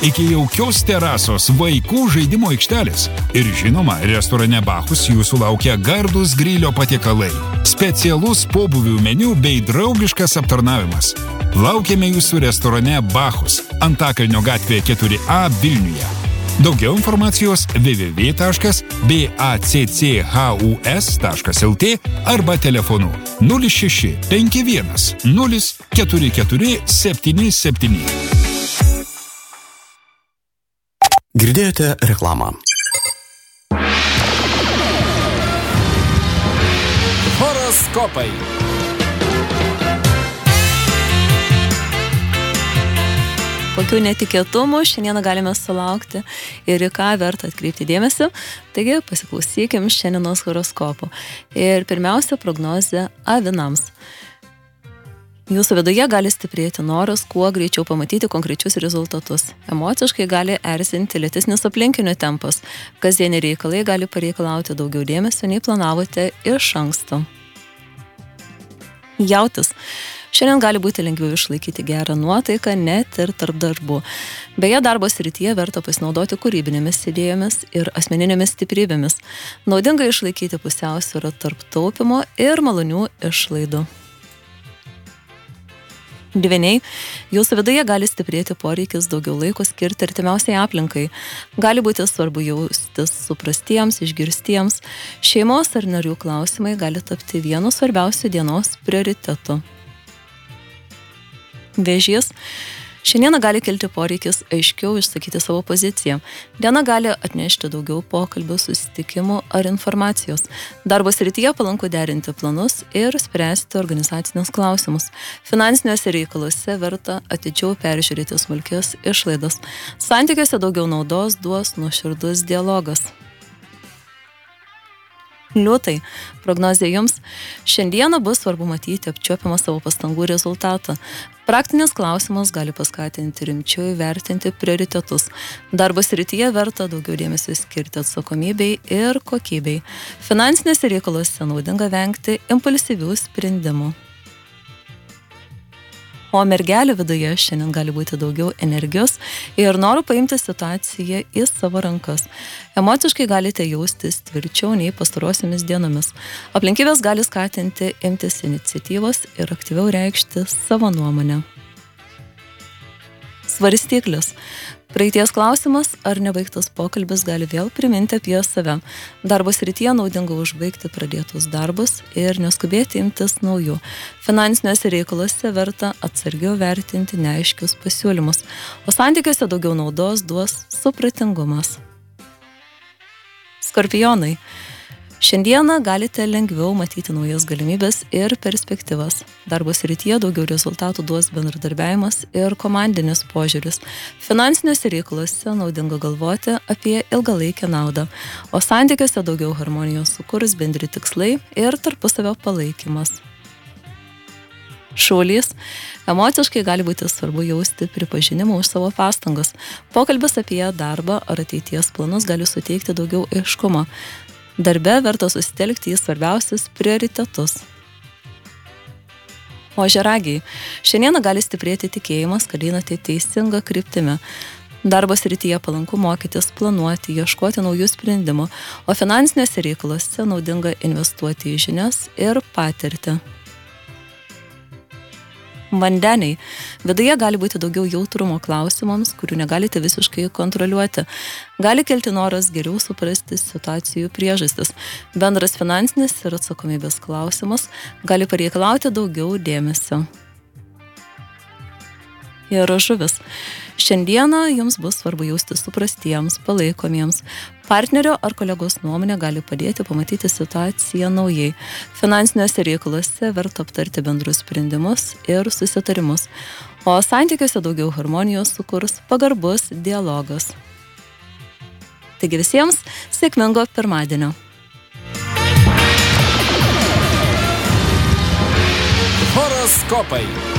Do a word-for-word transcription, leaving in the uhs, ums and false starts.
iki jaukios terasos, vaikų žaidimo aikštelės. Ir žinoma, restorane Bachus jūsų laukia gardus grilio patiekalai, specialus pobūvių meniu bei draugiškas aptarnavimas. Laukiame jūsų restorane Bachus, Antakalnio gatvėje keturi A Vilniuje. Daugiau informacijos w w w taškas bacchus taškas l t arba telefonu nulis šeši penki vienas nulis keturi keturi septyni septyni. Girdėjote reklamą. Horoskopai. Kokių netikėtumų šiandieną galime sulaukti ir į ką verta atkreipti dėmesį. Taigi pasiklausykim šiandienos horoskopo. Ir pirmiausia prognozė avinams. Jūsų viduje gali stiprėti noras kuo greičiau pamatyti konkrečius rezultatus. Emociškai gali erzinti lėtesnis aplinkinių tempas. Kasdieniai reikalai gali pareikalauti daugiau dėmesio, nei planavote iš anksto. Jautis. Šiandien gali būti lengviau išlaikyti gerą nuotaiką net ir tarp darbų. Beje, darbo srityje verta pasinaudoti kūrybinėmis idėjomis ir asmeninėmis stiprybėmis. Naudinga išlaikyti pusiausvyrą tarp taupymo ir malonių išlaidų. Dvyniai, jūsų viduje gali stiprėti poreikis daugiau laiko skirti artimiausiai aplinkai. Gali būti svarbu jaustis suprastiems, išgirstiems. Šeimos ar narių klausimai gali tapti vienu svarbiausių dienos prioritetu. Vėžys. Šiandieną gali kilti poreikis aiškiau išsakyti savo poziciją. Diena gali atnešti daugiau pokalbių, susitikimų ar informacijos. Darbo srityje palanku derinti planus ir spręsti organizacinius klausimus. Finansiniuose reikaluose verta atidžiau peržiūrėti smulkias išlaidas. Santykiuose daugiau naudos duos nuoširdus dialogas. Liūtai, prognozė jums. Šiandieną bus svarbu matyti apčiuopiamą savo pastangų rezultatą. Praktinis klausimas gali paskatinti rimčiau įvertinti prioritetus. Darbo srityje verta daugiau dėmesio skirti atsakomybei ir kokybei. Finansinėse reikaluose naudinga vengti impulsyvių sprendimų. O mergelio viduje šiandien gali būti daugiau energijos ir noro paimti situaciją į savo rankas. Emociškai galite jaustis tvirčiau nei pastarosiomis dienomis. Aplinkybės gali skatinti imtis iniciatyvos ir aktyviau reikšti savo nuomonę. Svarstyklis. Praeities klausimas ar nebaigtas pokalbis gali vėl priminti apie save. Darbo srityje naudinga užbaigti pradėtus darbus ir neskubėti imtis naujų. Finansiniuose reikaluose verta atsargiau vertinti neaiškius pasiūlymus, o santykiuose daugiau naudos duos supratingumas. Skorpionai. Šiandieną galite lengviau matyti naujas galimybės ir perspektyvas. Darbo srityje daugiau rezultatų duos bendradarbiavimas ir komandinis požiūris. Finansiniuose reikaluose naudinga galvoti apie ilgalaikę naudą, o santykiuose daugiau harmonijos sukurs bendri tikslai ir tarpusavio palaikymas. Šaulys. Emociškai gali būti svarbu jausti pripažinimą už savo pastangas. Pokalbis apie darbą ar ateities planus gali suteikti daugiau aiškumo. Darbe verta susitelkti į svarbiausius prioritetus. Ožiaragiai. Šiandieną gali stiprėti tikėjimas, kad einate teisinga kryptimi. Darbo srityje palanku mokytis, planuoti, ieškoti naujų sprendimų, o finansinėse reikaluose naudinga investuoti į žinias ir patirtį. Vandeniai. Viduje gali būti daugiau jautrumo klausimams, kurių negalite visiškai kontroliuoti. Gali kelti noras geriau suprasti situacijų priežastis. Bendras finansinis ir atsakomybės klausimas gali pareikalauti daugiau dėmesio. Ir žuvis. Šiandieną jums bus svarbu jausti suprastiems, palaikomiems. Partnerio ar kolegos nuomonė gali padėti pamatyti situaciją naujai. Finansiniuose reikaluose verta aptarti bendrus sprendimus ir susitarimus. O santykiuose daugiau harmonijos sukurs pagarbus dialogas. Taigi visiems sėkmingo pirmadienio. Horoskopai.